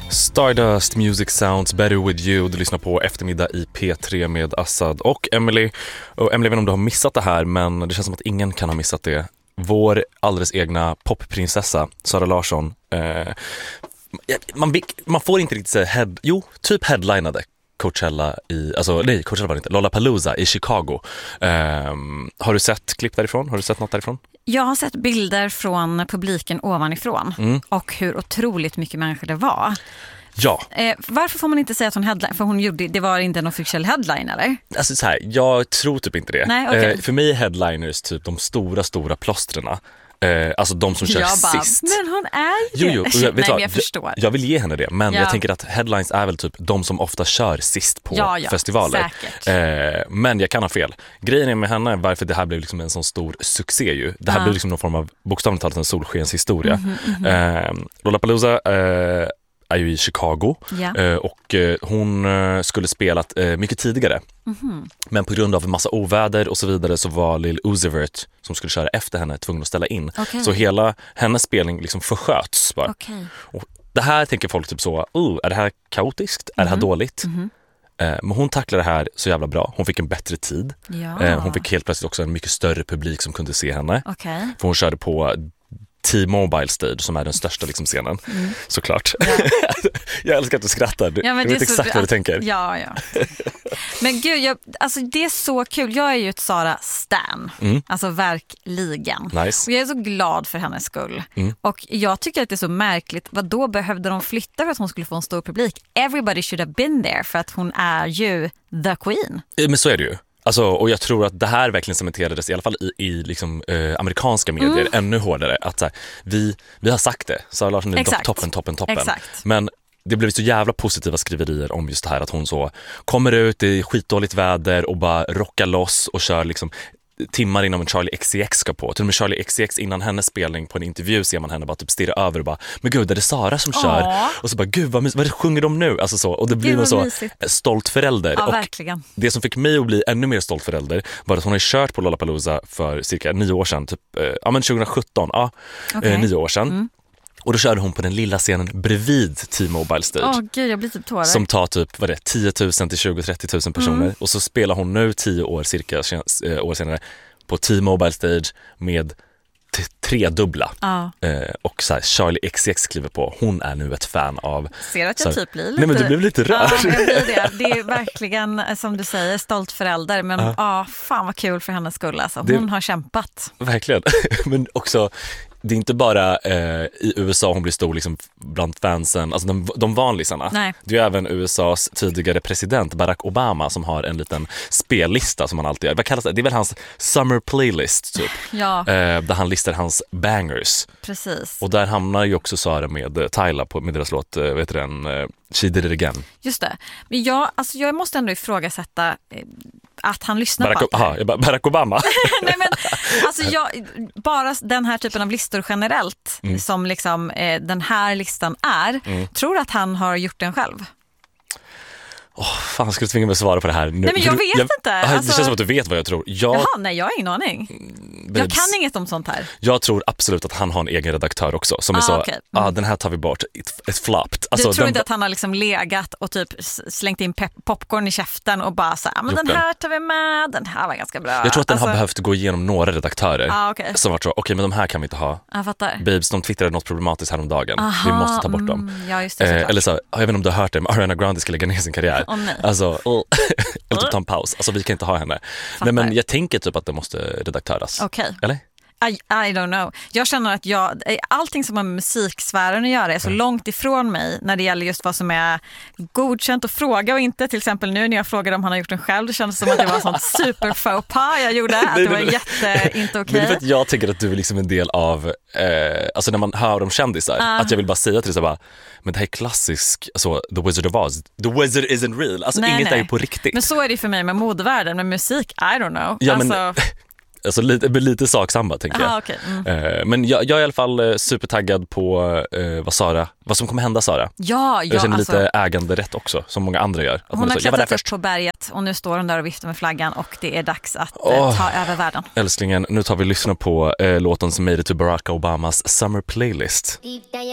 Stardust Music Sounds Better With You. Du lyssnar på Eftermiddag i P3 med Assad och Emily. Och Emily, jag vet inte om du har missat det här, men det känns som att ingen kan ha missat det. Vår alldeles egna popprinsessa Sara Larsson. Man får inte riktigt säga typ headlinade Coachella Coachella var det inte, Lollapalooza i Chicago. Har du sett klipp därifrån? Har du sett något därifrån? Jag har sett bilder från publiken ovanifrån och hur otroligt mycket människor det var. Ja. Varför får man inte säga att hon headline? För hon gjorde, det var inte en officiell headline, eller? Alltså så här, jag tror typ inte det. Nej, okay. För mig är headliners typ de stora plåstrena. Alltså de som kör sist. Men hon är ju... jag förstår. Jag vill ge henne det, men jag tänker att headlines är väl typ de som ofta kör sist på festivaler. Men jag kan ha fel. Grejen är med henne, varför det här blev liksom en sån stor succé ju. Det här blev liksom någon form av bokstavligt talat en solskenshistoria. Lollapalooza är ju i Chicago och hon skulle spelat mycket tidigare. Men på grund av en massa oväder och så vidare så var Lil Uzi Vert som skulle köra efter henne tvungen att ställa in. Så hela hennes spelning liksom försköts bara. Och det här tänker folk typ så, är det här kaotiskt? Är det här dåligt? Men hon tacklade det här så jävla bra. Hon fick en bättre tid. Hon fick helt plötsligt också en mycket större publik som kunde se henne. För hon körde på T-Mobile Stage som är den största liksom scenen. Såklart. Jag älskar att du skrattar. Jag vet exakt vad du tänker. Ja. Men gud, alltså det är så kul. Jag är ju ett Sara stan. Alltså verkligen. Nice. Och jag är så glad för hennes skull. Och jag tycker att det är så märkligt. Vad då behövde de flytta för att hon skulle få en stor publik? Everybody should have been there, för att hon är ju the queen. Men så är det ju. Alltså, och jag tror att det här verkligen cementerades i alla fall i liksom, amerikanska medier ännu hårdare. Att så här, vi har sagt det. Sara Larsson är toppen. Exakt. Men det blev så jävla positiva skriverier om just det här att hon så kommer ut i skitdåligt väder och bara rockar loss och kör liksom timmar innan Charlie XCX ska på. Till och med Charlie XCX innan hennes spelning på en intervju ser man henne bara typ stirra över och bara, men gud, är det Sara som kör? Och så bara, gud, vad sjunger de nu? Alltså så, och det blir så stolt förälder. Ja, och verkligen. Det som fick mig att bli ännu mer stolt förälder var att hon har kört på Lollapalooza för cirka 9 år sedan. Typ, 2017, 9 år sedan. Och då körde hon på den lilla scenen bredvid T-Mobile Stage. Gud, jag blir typ tårar. Som tar typ 10 000 till 20-30 000 personer. Och så spelar hon nu 10 år cirka år senare på T-Mobile Stage med 3-dubbla. Och så här, Charlie XCX kliver på. Hon är nu ett fan av... Ser att jag typ blir lite... Nej, men du blev lite rörd. Ja, jag blir det. Det är verkligen, som du säger, stolt förälder. Men fan vad kul för hennes skull. Alltså. Hon har kämpat. Verkligen. Men också... Det är inte bara i USA hon blir stor liksom, bland fansen, alltså de vanlisarna. Nej. Det är även USAs tidigare president Barack Obama som har en liten spellista som han alltid gör. Vad kallas det? Det är väl hans summer playlist typ. Där han listar hans bangers. Precis. Och där hamnar ju också Sara med Tyla med deras låt, She Did It Again. Just det. Men jag måste ändå ifrågasätta att han lyssnar på Barack Obama. Nej, men alltså bara den här typen av listor generellt som liksom den här listan är, tror att han har gjort den själv. Fan, ska du tvinga mig att svara på det här nu? Nej, men jag vet inte. Det känns som att du vet vad jag tror. Nej, jag har ingen aning. Jag kan inget om sånt här. Jag tror absolut att han har en egen redaktör också som är så, den här tar vi bort, ett flopped. Alltså, du tror inte att han har liksom legat och typ slängt in popcorn i käften och bara så men den här tar vi med, den här var ganska bra. Jag tror att den har behövt gå igenom några redaktörer som var så, okej, men de här kan vi inte ha. Jag fattar. Babes, de twittrade något problematiskt häromdagen. Vi måste ta bort dem. Ja, just det, eller så, jag vet inte om du har hört det, men Ariana Grande ska lägga ner sin karriär. Alltså, eller typ ta en paus. Alltså, vi kan inte ha henne. Nej, men jag tänker typ att det måste redaktöras. Eller? I don't know. Jag känner att allting som har med musiksfären att göra är så långt ifrån mig när det gäller just vad som är godkänt att fråga och inte. Till exempel nu när jag frågade om han har gjort den själv, det kändes som att det var en sån super faux pas jag gjorde. Att det var inte okej. Men för att jag tänker att du är liksom en del av alltså när man hör om kändisar att jag vill bara säga till dig så bara, men det här är klassisk, alltså The Wizard of Oz. The Wizard isn't real. Alltså inget är ju på riktigt. Men så är det för mig med modevärlden, med musik, I don't know. Ja, men alltså lite saksamba tänker jag. Okay. Men jag är i alla fall supertaggad på vad som kommer hända Sara. Jag känner lite äganderätt också, som många andra gör. Att hon har klättrat upp på berget och nu står hon där och viftar med flaggan och det är dags att ta över världen. Älsklingen, nu tar vi lyssna på låten som made it to Barack Obamas Summer Playlist.